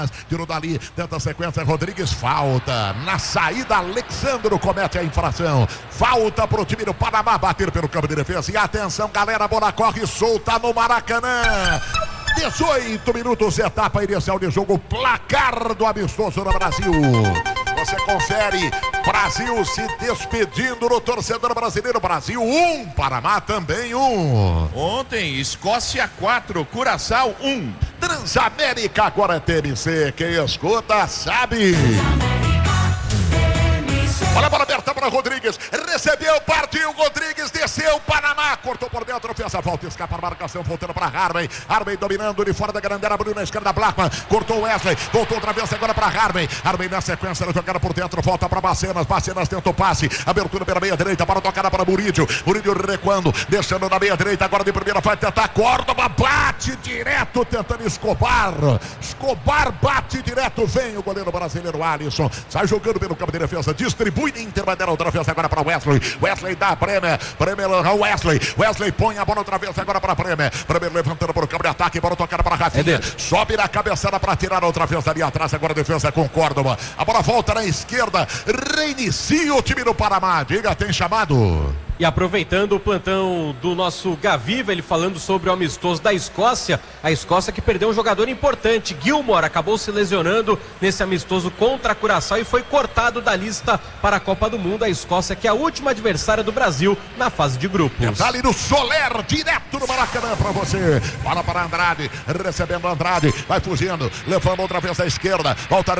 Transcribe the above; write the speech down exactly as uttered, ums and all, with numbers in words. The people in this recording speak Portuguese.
Tirou dali, tenta a sequência, Rodrigues, falta. Na saída, Alexandro comete a infração. Falta pro time do Panamá, bater pelo campo de defesa. E atenção, galera, a bola corre solta no Maracanã. dezoito minutos, etapa inicial de jogo, placar do amistoso no Brasil. Você confere, Brasil se despedindo do torcedor brasileiro. Brasil um, Panamá também um. Ontem, Escócia quatro, Curaçao um. Transamérica agora é T M C, quem escuta sabe. Olha a bola aberta para Rodrigues, recebeu, partiu, Rodrigues, desceu, Panamá, cortou por dentro, fez a volta, escapa a marcação, voltando para Harvey, Harvey dominando de fora da grande área, abriu na esquerda, Blackman, cortou Wesley, voltou outra vez agora para Harvey, Harvey na sequência, jogada por dentro, volta para Bacenas, Bacenas tenta o passe, abertura pela meia direita, para tocar para Murídio, Murídio recuando, deixando na meia direita, agora de primeira vai tentar, Córdoba, bate direto, tentando Escobar, Escobar bate direto, vem o goleiro brasileiro Alisson, sai jogando pelo campo de defesa, distribui Inter, bandeira outra vez agora para Wesley. Wesley dá Bremer. Bremer, Wesley. Wesley põe a bola outra vez agora para Bremer. Bremer levantando para o campo de ataque. Bola tocada para Rafinha. É sobe na cabeçada para tirar outra vez ali atrás. Agora a defesa com Córdoba. A bola volta na esquerda. Reinicia o time do Panamá. Diga, tem chamado. E aproveitando o plantão do nosso Gaviva, ele falando sobre o amistoso da Escócia, a Escócia que perdeu um jogador importante, Gilmore, acabou se lesionando nesse amistoso contra a Curaçao e foi cortado da lista para a Copa do Mundo. A Escócia que é a última adversária do Brasil na fase de grupos. Tá ali no Soler, direto no Maracanã para você. Bola para Andrade, recebendo Andrade, vai fugindo, levando outra vez à esquerda, volta